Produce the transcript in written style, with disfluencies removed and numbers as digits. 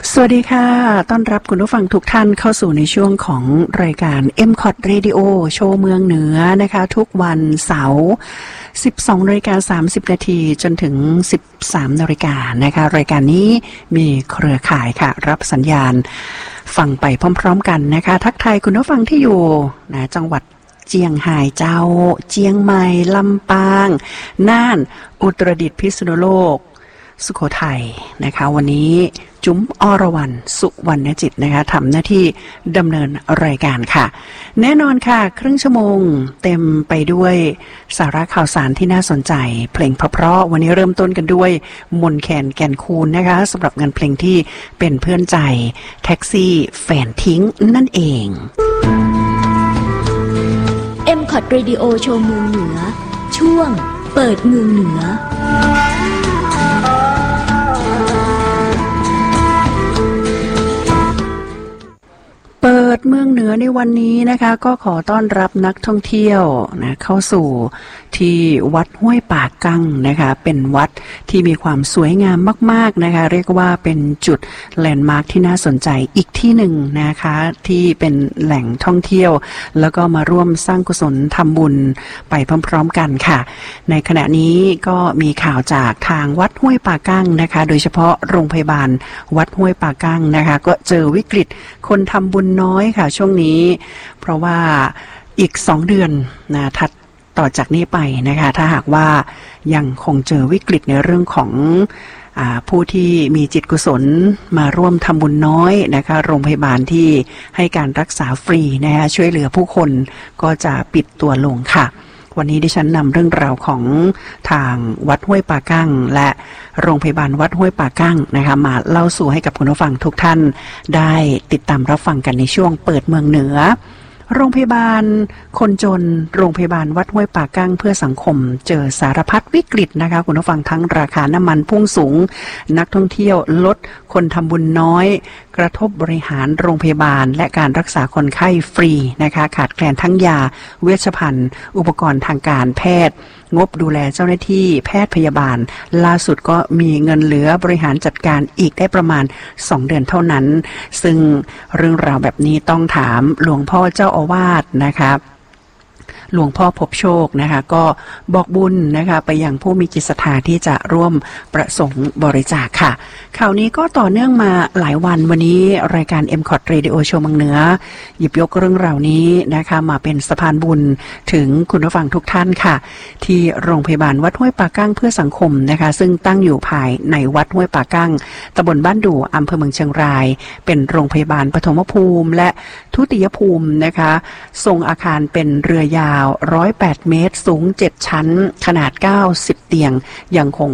สวัสดีค่ะต้อนรับคุณผู้ฟังทุกท่านเข้าสู่ในช่วงของรายการ MCOT Radio โชว์เมืองเหนือนะคะทุกวันเสาร์ 12:30 นาทีจนถึง 13 นาฬิกานะคะรายการนี้มีเครือข่ายค่ะรับสัญญาณฟังไปพร้อมๆกันนะคะทักทายคุณผู้ฟังที่อยู่นะจังหวัดเจียงไฮ้เจ้าเจียงใหม่ลำปางน่านอุตรดิตถ์พิษณุโลกสุโขทัยนะคะวันนี้จุ๋มอรวรรณสุวรรณจิตนะคะทำหน้าที่ดำเนินรายการค่ะแน่นอนค่ะครึ่งชั่วโมงเต็มไปด้วยสาระข่าวสารที่น่าสนใจเพลงเพราะๆวันนี้เริ่มต้นกันด้วยมนแคนแก่นคูนนะคะสำหรับงานเพลงที่เป็นเพื่อนใจแท็กซี่แฟนทิ้งนั่นเอง MCOT Radio โชว์เมืองเหนือช่วงเปิดเมืองเหนือเปิดเมืองเหนือในวันนี้นะคะก็ขอต้อนรับนักท่องเที่ยวนะเข้าสู่ที่วัดห้วยป่ากั้งนะคะเป็นวัดที่มีความสวยงามมากๆนะคะเรียกว่าเป็นจุดแลนด์มาร์คที่น่าสนใจอีกที่หนึ่งนะคะที่เป็นแหล่งท่องเที่ยวแล้วก็มาร่วมสร้างกุศลทำบุญไปพร้อมๆกันค่ะในขณะนี้ก็มีข่าวจากทางวัดห้วยป่ากั้งนะคะโดยเฉพาะโรงพยาบาลวัดห้วยป่ากั้งนะคะก็เจอวิกฤตคนทำบุญน้อยค่ะช่วงนี้เพราะว่าอีก2เดือนนะถัดต่อจากนี้ไปนะคะถ้าหากว่ายังคงเจอวิกฤตในเรื่องของผู้ที่มีจิตกุศลมาร่วมทำบุญน้อยนะคะโรงพยาบาลที่ให้การรักษาฟรีนะคะช่วยเหลือผู้คนก็จะปิดตัวลงค่ะวันนี้ดิฉันนำเรื่องราวของทางวัดห้วยป่ากั้งและโรงพยาบาลวัดห้วยป่ากั้งนะคะมาเล่าสู่ให้กับคุณผู้ฟังทุกท่านได้ติดตามรับฟังกันในช่วงเปิดเมืองเหนือโรงพยาบาลคนจนโรงพยาบาลวัดห้วยป่ากั้งเพื่อสังคมเจอสารพัดวิกฤตนะคะคุณผู้ฟังทั้งราคาน้ำมันพุ่งสูงนักท่องเที่ยวลดคนทำบุญน้อยกระทบบริหารโรงพยาบาลและการรักษาคนไข้ฟรีนะคะขาดแคลนทั้งยาเวชภัณฑ์อุปกรณ์ทางการแพทย์งบดูแลเจ้าหน้าที่แพทย์พยาบาลล่าสุดก็มีเงินเหลือบริหารจัดการอีกได้ประมาณ2เดือนเท่านั้นซึ่งเรื่องราวแบบนี้ต้องถามหลวงพ่อเจ้าอาวาสนะครับหลวงพ่อพบโชคนะคะก็บอกบุญนะคะไปยังผู้มีจิตศรัทธาที่จะร่วมประสงค์บริจาคค่ะข่าวนี้ก็ต่อเนื่องมาหลายวันวันนี้รายการ MCOT Radio โชว์เมืองเหนือหยิบยกเรื่องราวนี้นะคะมาเป็นสะพานบุญถึงคุณผู้ฟังทุกท่านค่ะที่โรงพยาบาลวัดห้วยป่ากั้งเพื่อสังคมนะคะซึ่งตั้งอยู่ภายในวัดห้วยป่ากั้งตำบลบ้านดู่อำเภอเมืองเชียงรายเป็นโรงพยาบาลปฐมภูมิและทุติยภูมินะคะทรงอาคารเป็นเรือยาว108 เมตรสูง7ชั้นขนาด90เตียงยังคง